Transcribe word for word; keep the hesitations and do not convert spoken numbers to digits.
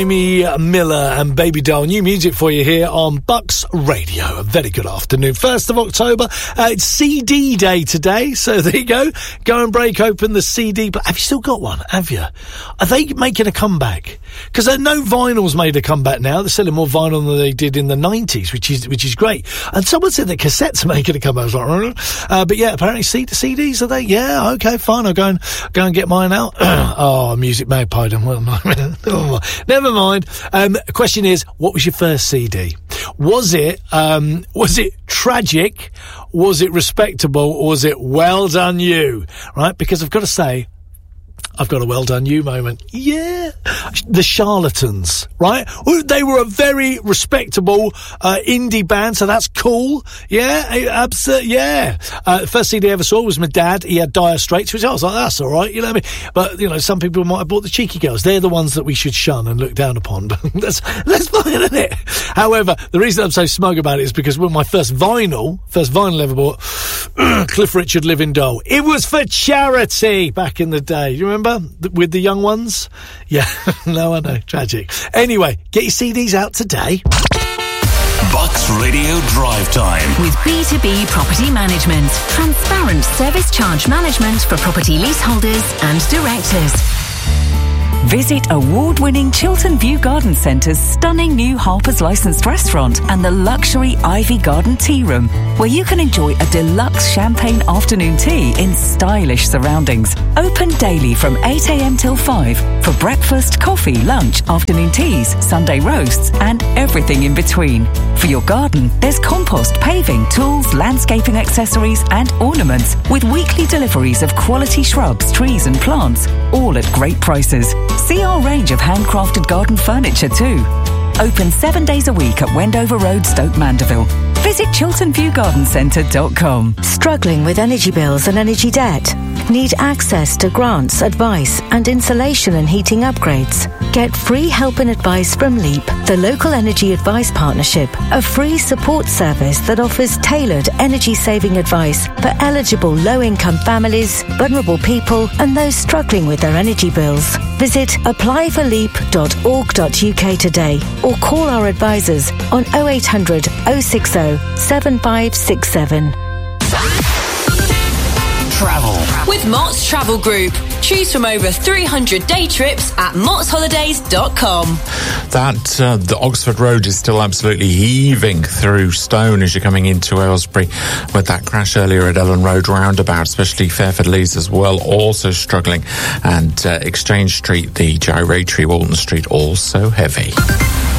Amy Miller and Baby Doll, new music for you here on Bucks Radio. A very good afternoon. first of October, uh, it's C D day today, so there you go. Go and break open the C D. But have you still got one? Have you? Are they making a comeback? Because I know vinyl's made a comeback now. They're selling more vinyl than they did in the nineties, which is which is great. And someone said that cassettes are making a comeback. I was like, uh, but yeah, apparently C- CDs, are they? Yeah, okay, fine. I'll go and, go and get mine out. Oh, Music Magpie. Oh, never mind. Um, question is, what was your first C D? Was it, um, was it tragic? Was it respectable? Or was it well done you? Right? Because I've got to say, I've got a well done you moment. Yeah. The Charlatans, right? They were a very respectable uh, indie band, so that's cool. Yeah, absolutely. Yeah. Uh, first C D I ever saw was my dad. He had Dire Straits, which I was like, that's all right. You know what I mean? But, you know, some people might have bought the Cheeky Girls. They're the ones that we should shun and look down upon. that's, that's fine, isn't it? However, the reason I'm so smug about it is because when my first vinyl, first vinyl ever bought, Cliff Richard Living Doll, it was for charity back in the day. You remember? With the young ones? Yeah, no, I know, tragic. Anyway, get your C Ds out today. Bucks Radio Drive Time. With B two B Property Management. Transparent service charge management for property leaseholders and directors. Visit award-winning Chiltern View Garden Centre's stunning new Harper's licensed restaurant and the luxury Ivy Garden Tea Room, where you can enjoy a deluxe champagne afternoon tea in stylish surroundings. Open daily from eight a.m. till five for breakfast, coffee, lunch, afternoon teas, Sunday roasts and everything in between. For your garden, there's compost, paving, tools, landscaping accessories and ornaments with weekly deliveries of quality shrubs, trees and plants, all at great prices. See our range of handcrafted garden furniture too. Open seven days a week at Wendover Road, Stoke Mandeville. Visit chiltern view garden centre dot com. Struggling with energy bills and energy debt? Need access to grants, advice and insulation and heating upgrades? Get free help and advice from LEAP, the Local Energy Advice Partnership, a free support service that offers tailored energy-saving advice for eligible low-income families, vulnerable people and those struggling with their energy bills. Visit apply for leap dot org dot U K today or call our advisors on oh eight hundred, oh six oh, seven five six seven. Travel. With Mott's Travel Group. Choose from over three hundred day trips at motts holidays dot com. That, uh, the Oxford Road is still absolutely heaving through stone as you're coming into Aylesbury with that crash earlier at Ellen Road roundabout, especially Fairford Leys as well, also struggling. And uh, Exchange Street, the gyratory, Walton Street, also heavy.